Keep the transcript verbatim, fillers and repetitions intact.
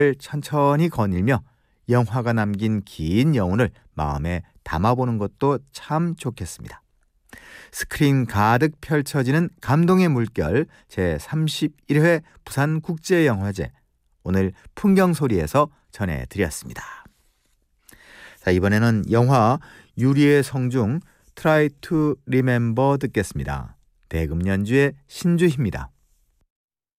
천천히 거닐며 영화가 남긴 긴 여운을 마음에 담아보는 것도 참 좋겠습니다. 스크린 가득 펼쳐지는 감동의 물결 제삼십일 회 부산국제영화제, 오늘 풍경소리에서 전해드렸습니다. 자, 이번에는 영화 유리의 성중 Try to Remember 듣겠습니다. 대금 연주의 신주희입니다.